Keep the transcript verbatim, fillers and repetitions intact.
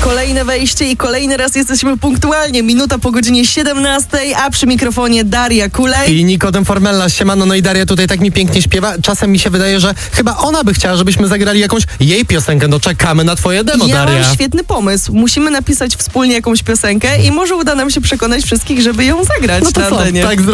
Kolejne wejście i kolejny raz jesteśmy punktualnie. Minuta po godzinie siedemnastej, a przy mikrofonie Daria Kulej. I Nikodem Formella. Siemano, no i Daria tutaj tak mi pięknie śpiewa. Czasem mi się wydaje, że chyba ona by chciała, żebyśmy zagrali jakąś jej piosenkę. No czekamy na twoje demo, ja Daria. mam świetny pomysł. Musimy napisać wspólnie jakąś piosenkę i może uda nam się przekonać wszystkich, żeby ją zagrać No to na co, antenie. tak